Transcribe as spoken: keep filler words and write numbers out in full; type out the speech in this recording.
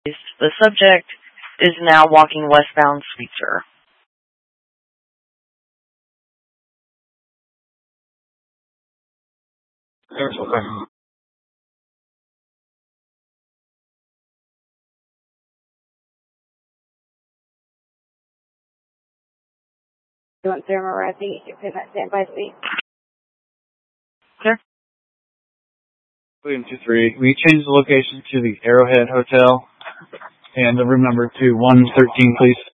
The subject is now walking westbound Sweetser. Okay. You want Sarah Morazzi? You can that standby suite. Sure. William two three. We changed the location to the Arrowhead Hotel and the room number to one thirteen, please.